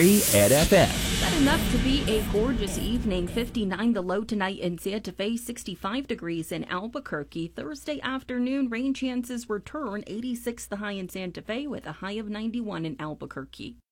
at FM. Set enough to be a gorgeous evening. 59 the low tonight in Santa Fe, 65 degrees in Albuquerque. Thursday afternoon, rain chances return. 86 the high in Santa Fe with a high of 91 in Albuquerque.